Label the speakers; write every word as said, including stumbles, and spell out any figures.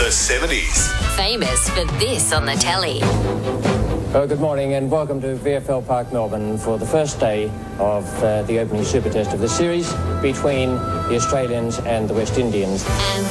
Speaker 1: The seventies.
Speaker 2: Famous for this on the telly.
Speaker 3: Oh, good morning and welcome to V F L Park, Melbourne for the first day of uh, the opening Super Test of the series between the Australians and the West Indians.
Speaker 2: And